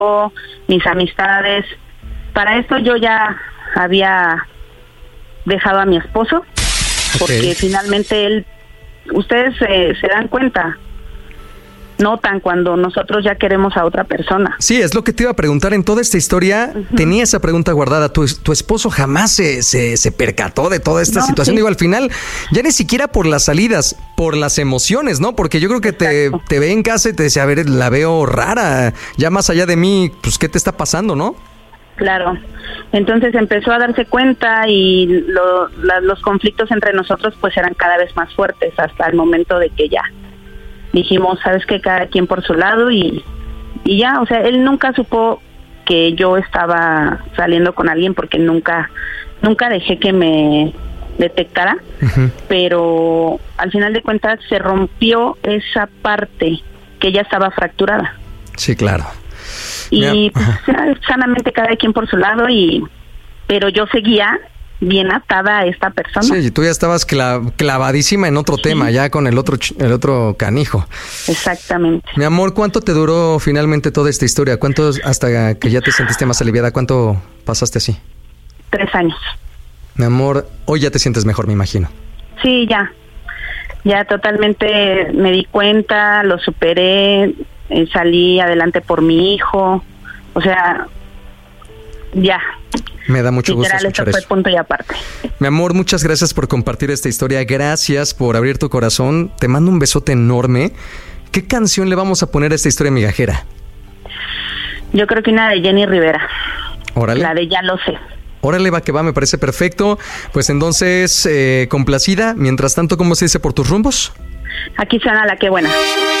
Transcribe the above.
mis amistades. Para esto yo ya había dejado a mi esposo, porque finalmente él, ustedes se dan cuenta, notan cuando nosotros ya queremos a otra persona. Sí, es lo que te iba a preguntar. En toda esta historia, tenía esa pregunta guardada. ¿Tu esposo jamás se percató de toda esta situación? Sí. Digo, al final, ya ni siquiera por las salidas, por las emociones, ¿no? Porque yo creo que te ve en casa y te dice, a ver, la veo rara. Ya más allá de mí, pues, ¿qué te está pasando, no? Claro. Entonces empezó a darse cuenta y los conflictos entre nosotros pues eran cada vez más fuertes, hasta el momento de que ya dijimos, sabes que cada quien por su lado y ya, o sea, él nunca supo que yo estaba saliendo con alguien, porque nunca dejé que me detectara, pero al final de cuentas se rompió esa parte que ya estaba fracturada. Sí, claro. Y pues, sanamente cada quien por su lado, pero yo seguía bien atada a esta persona. Sí, y tú ya estabas clavadísima en otro tema, ya con el otro canijo. Exactamente. Mi amor, ¿cuánto te duró finalmente toda esta historia? ¿Cuánto hasta que ya te sentiste más aliviada? ¿Cuánto pasaste así? 3 años. Mi amor, hoy ya te sientes mejor, me imagino. Sí, ya totalmente me di cuenta, lo superé, salí adelante por mi hijo, o sea, ya. Me da mucho gusto escuchar eso. Fue punto y aparte. Mi amor, muchas gracias por compartir esta historia. Gracias por abrir tu corazón. Te mando un besote enorme. ¿Qué canción le vamos a poner a esta historia migajera? Yo creo que una de Jenny Rivera. Órale. La de Ya lo sé. Órale, va que va, me parece perfecto. Pues entonces, complacida. Mientras tanto, ¿cómo se dice por tus rumbos? Aquí suena La Qué Buena.